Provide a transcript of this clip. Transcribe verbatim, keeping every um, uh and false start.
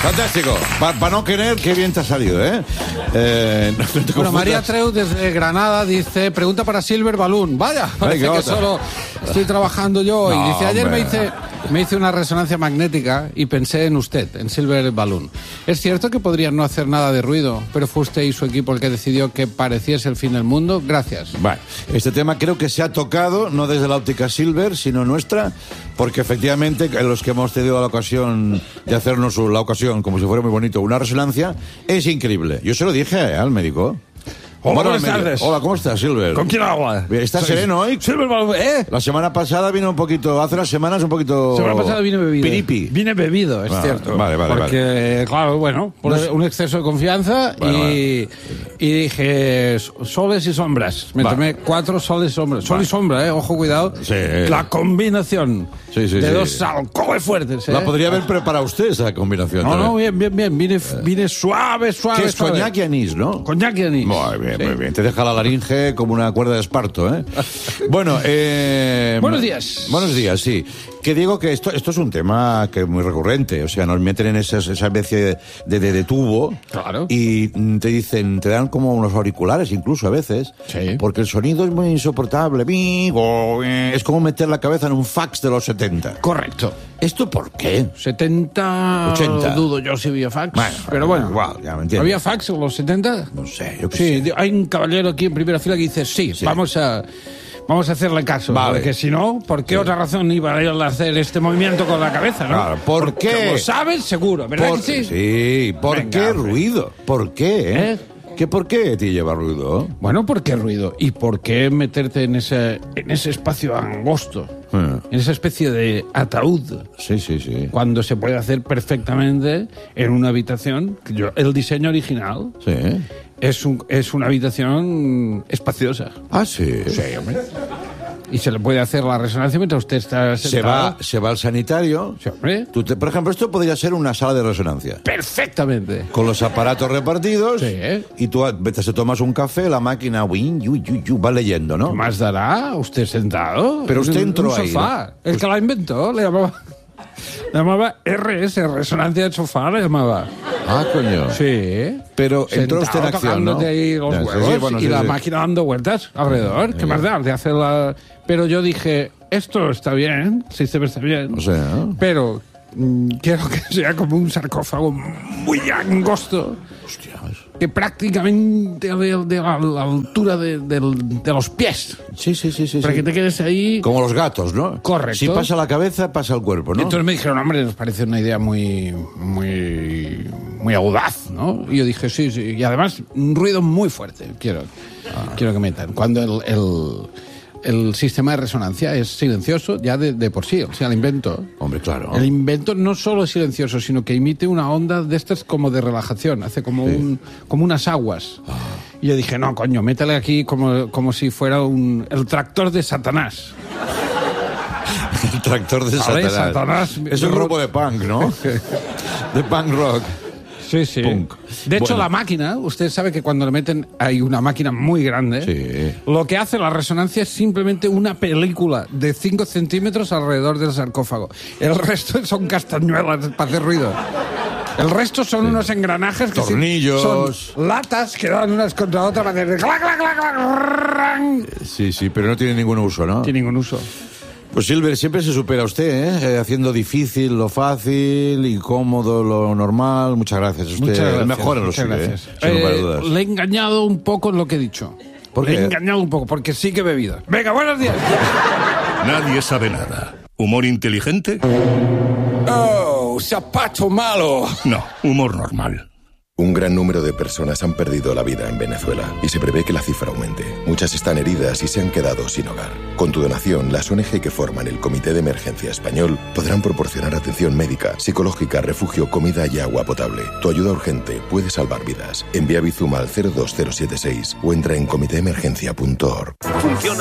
Fantástico. Para pa no querer, qué bien te ha salido, ¿eh? eh no, no bueno, María Treu desde Granada dice, pregunta para Silver Balloon. Vaya, parece Ay, que otra. Solo estoy trabajando yo. No, y dice, ayer me hice, me hice una resonancia magnética y pensé en usted, en Silver Balloon. Es cierto que podrían no hacer nada de ruido, pero fue usted y su equipo el que decidió que pareciese el fin del mundo. Gracias. Bueno, este tema creo que se ha tocado, no desde la óptica Silver, sino nuestra, porque efectivamente los que hemos tenido la ocasión de hacernos la ocasión, como si fuera muy bonito, una resonancia, es increíble. Yo se lo dije al médico. Hola, buenas tardes. Hola, ¿cómo estás, Silver? ¿Con quién habla? ¿Estás Soy... sereno hoy? Silver, ¿eh? La semana pasada vino un poquito, hace unas semanas un poquito... La semana pasada vine bebido. Piripi. Vine bebido, es ah, cierto. Vale, vale, Porque, vale. claro, bueno, por no, un exceso de confianza bueno, y, vale. y dije, soles y sombras. Me vale. tomé cuatro soles y sombras. Sol vale. y sombra, eh, ojo, cuidado. Sí. La combinación sí, sí, de sí. dos alcoholes fuertes, eh. La podría haber preparado usted, esa combinación. No, no, bien, bien, bien. Vine, vine suave, suave, ¿Qué es suave. coñac y anís, no? Coñac y anís. Muy bien, sí. muy bien. Te deja la laringe como una cuerda de esparto, ¿eh? Bueno, eh... Buenos días. Buenos días, sí. Que digo que esto, esto es un tema que es muy recurrente. O sea, nos meten en esa, esa especie de, de, de tubo. Claro. Y te dicen, te dan como unos auriculares incluso a veces. Sí. Porque el sonido es muy insoportable. Es como meter la cabeza en un fax de los setenta. Correcto. ¿Esto por qué? setenta... ochenta. Dudo yo si había fax. Bueno, pero bueno. Igual, ya me entiendes. ¿Había fax en los setenta? No sé, yo qué Sí, sé. hay un caballero aquí en primera fila que dice, sí, sí. vamos a... Vamos a hacerle caso, vale. porque si no, ¿por qué sí. otra razón iba a hacer este movimiento con la cabeza, no? Claro, ¿por porque qué? Como sabes, seguro, ¿verdad por, que sí? Sí, ¿por Venga, qué hombre. ruido? ¿Por qué? Eh? ¿Eh? ¿Qué por qué te lleva ruido? Bueno, ¿por qué ruido? ¿Y por qué meterte en ese, en ese espacio angosto? Hmm. En esa especie de ataúd. Sí, sí, sí. Cuando se puede hacer perfectamente en una habitación. Yo, el diseño original sí. es, un, es una habitación espaciosa. Ah, sí. Sí, hombre. Y se le puede hacer la resonancia mientras usted está sentado. Se va, se va al sanitario. Sí, hombre. Tú te, por ejemplo, esto podría ser una sala de resonancia. Perfectamente. Con los aparatos repartidos. Sí. Y tú te tomas un café, la máquina win, yu, yu, yu, va leyendo, ¿no? ¿Qué más dará? Usted sentado. Pero usted entró un ahí. Sofá. ¿No? El Us... que la inventó le llamaba... Le llamaba R S, resonancia de sofá, le llamaba. Ah, coño. Sí. Pero entró usted en acción, ¿no? Ahí los ya, huevos sí, bueno, y sí, la sí. máquina dando vueltas alrededor. ¿Qué más da? De hacer la... Pero yo dije, esto está bien, el sistema está bien. O sea, ¿no? Pero mmm, quiero que sea como un sarcófago muy angosto. Hostias. Que prácticamente de, de la, la altura de, de, de los pies. Sí, sí, sí, sí. Para sí. que te quedes ahí... Como los gatos, ¿no? Correcto. Si pasa la cabeza, pasa el cuerpo, ¿no? Entonces me dijeron, hombre, nos parece una idea muy, muy, muy audaz, ¿no? Y yo dije, sí, sí. Y además, un ruido muy fuerte, quiero, ah. quiero que metan. Cuando el... el El sistema de resonancia es silencioso ya de, de por sí, o sea, el invento. Hombre, claro. El invento no solo es silencioso, sino que emite una onda de estas como de relajación, hace como, sí. un, como unas aguas. Ah. Y yo dije, no, coño, métele aquí como, como si fuera un, el tractor de Satanás. El tractor de ¿Vale? Satanás. Satanás. Es un grupo de punk, ¿no? De punk rock. Sí, sí. Punk. De hecho, bueno. la máquina, usted sabe que cuando le meten, hay una máquina muy grande. Sí. Lo que hace la resonancia es simplemente una película de cinco centímetros alrededor del sarcófago. El resto son castañuelas para hacer ruido. El resto son sí. unos engranajes que tornillos, son latas que dan unas contra otras para hacer clac, clac, clac, clac. Sí, sí, pero no tiene ningún uso, ¿no? Tiene ningún uso. Pues Silver, siempre se supera usted, ¿eh? Haciendo difícil lo fácil, incómodo lo normal. Muchas gracias. Usted muchas gracias, el mejor en lo suyo, ¿eh? Sin lugar a dudas. Le he engañado un poco en lo que he dicho. ¿Por Le qué? he engañado un poco, porque sí que he bebido. Venga, buenos días. Nadie sabe nada. ¿Humor inteligente? Oh, zapato malo. No, humor normal. Un gran número de personas han perdido la vida en Venezuela y se prevé que la cifra aumente. Muchas están heridas y se han quedado sin hogar. Con tu donación, las O N G que forman el Comité de Emergencia Español podrán proporcionar atención médica, psicológica, refugio, comida y agua potable. Tu ayuda urgente puede salvar vidas. Envía Bizuma al cero dos cero siete seis o entra en comité emergencia punto org. Funciona.